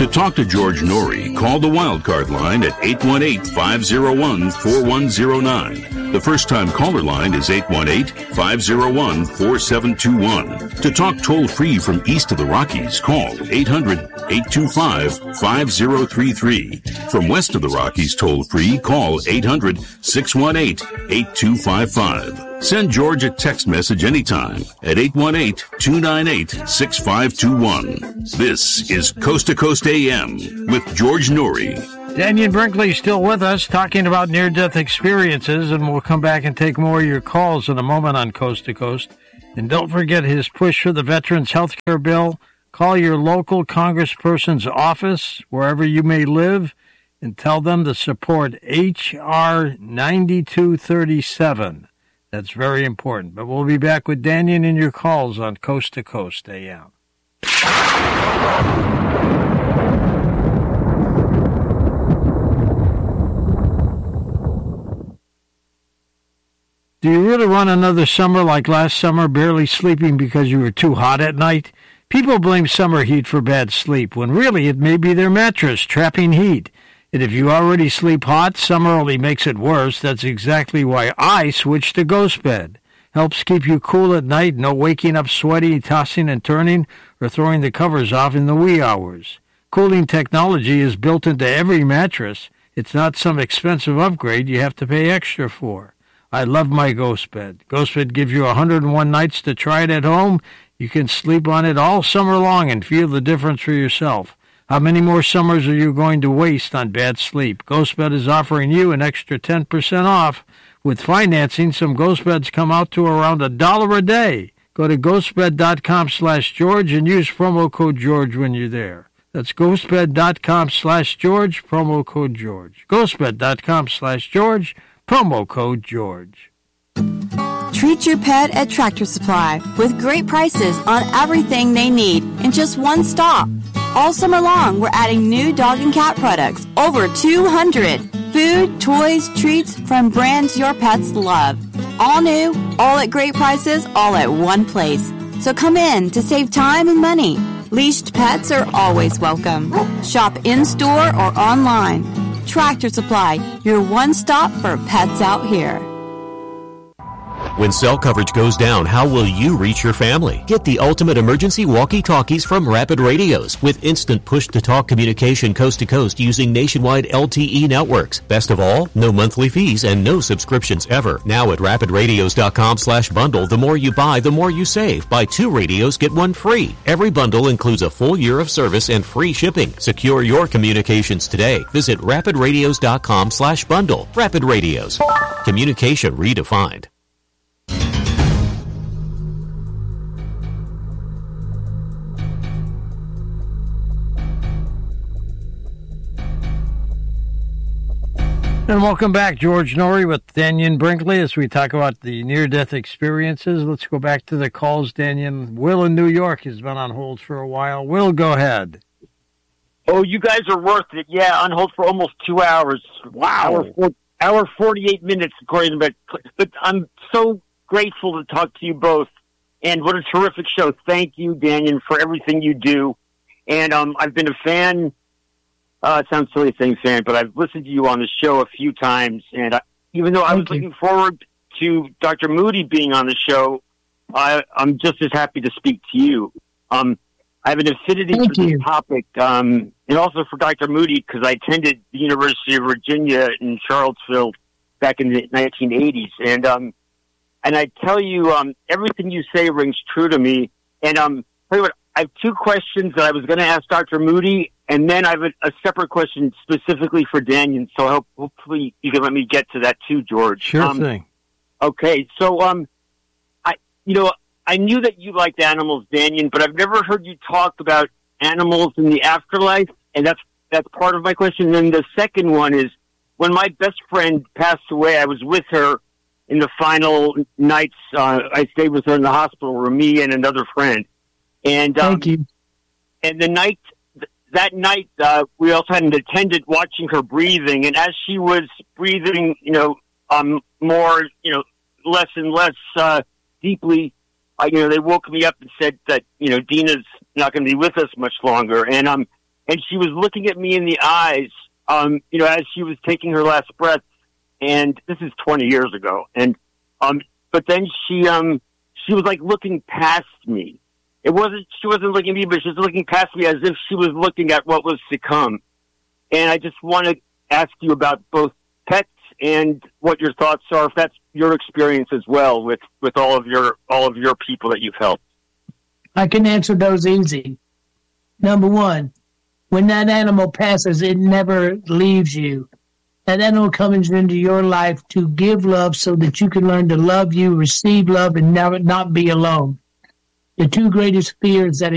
To talk to George Norrie, call the Wildcard line at 818-501-4109. The first-time caller line is 818-501-4721. To talk toll-free from east of the Rockies, call 800-825-5033. From west of the Rockies toll-free, call 800-618-8255. Send George a text message anytime at 818-298-6521. This is Coast to Coast AM with George Norrie. Dannion Brinkley still with us, talking about near-death experiences, and we'll come back and take more of your calls in a moment on Coast to Coast. And don't forget his push for the Veterans Health Care Bill. Call your local congressperson's office, wherever you may live, and tell them to support H.R. 9237. That's very important. But we'll be back with Dannion and your calls on Coast to Coast AM. Do you really want another summer like last summer, barely sleeping because you were too hot at night? People blame summer heat for bad sleep, when really it may be their mattress trapping heat. And if you already sleep hot, summer only makes it worse. That's exactly why I switched to Ghost Bed. Helps keep you cool at night, no waking up sweaty, tossing and turning, or throwing the covers off in the wee hours. Cooling technology is built into every mattress. It's not some expensive upgrade you have to pay extra for. I love my Ghost Bed. Ghost Bed gives you 101 nights to try it at home. You can sleep on it all summer long and feel the difference for yourself. How many more summers are you going to waste on bad sleep? GhostBed is offering you an extra 10% off. With financing, some Ghost Beds come out to around $1 a day. Go to ghostbed.com/George and use promo code George when you're there. That's ghostbed.com/George, promo code George. ghostbed.com/George, promo code George. Treat your pet at Tractor Supply with great prices on everything they need in just one stop. All summer long, we're adding new dog and cat products, over 200. Food, toys, treats from brands your pets love. All new, all at great prices, all at one place. So come in to save time and money. Leashed pets are always welcome. Shop in-store or online. Tractor Supply, your one stop for pets out here. When cell coverage goes down, how will you reach your family? Get the ultimate emergency walkie-talkies from Rapid Radios with instant push-to-talk communication coast to coast using nationwide LTE networks. Best of all, no monthly fees and no subscriptions ever. Now at rapidradios.com/bundle, the more you buy, the more you save. Buy 2 radios, get 1 free. Every bundle includes a full year of service and free shipping. Secure your communications today. Visit rapidradios.com/bundle. Rapid Radios. Communication redefined. And welcome back, George Norrie with Dannion Brinkley as we talk about the near-death experiences. Let's go back to the calls, Dannion. Will in New York has been on hold for a while. Will, go ahead. Oh, you guys are worth it. Yeah, on hold for almost 2 hours. Wow. Hour 48 minutes, according to but I'm so grateful to talk to you both. And what a terrific show. Thank you, Dannion, for everything you do. And I've been a fan. It sounds silly saying fan, but I've listened to you on the show a few times, and even though I was looking forward to Dr. Moody being on the show, I'm just as happy to speak to you. I have an affinity for this topic, and also for Dr. Moody because I attended the University of Virginia in Charlottesville back in the 1980s, and I tell you, everything you say rings true to me. And tell you what, I have 2 questions that I was going to ask Dr. Moody. And then I have a separate question specifically for Dannion, so hopefully you can let me get to that too, George. Sure thing. Okay, so I knew that you liked animals, Dannion, but I've never heard you talk about animals in the afterlife, and that's part of my question. And then the second one is, when my best friend passed away, I was with her in the final nights. I stayed with her in the hospital room, me and another friend. And thank you. And that night, we also had an attendant watching her breathing, and as she was breathing, more, less and less deeply, they woke me up and said that, Dina's not going to be with us much longer, and and she was looking at me in the eyes, as she was taking her last breath. And this is 20 years ago. And, but then she was like looking past me. She wasn't looking at me, but she was looking past me as if she was looking at what was to come. And I just want to ask you about both pets and what your thoughts are, if that's your experience as well with all of your people that you've helped. I can answer those easy. Number one, when that animal passes, it never leaves you. That animal comes into your life to give love so that you can learn to love you, receive love, and never not be alone. The two greatest fears that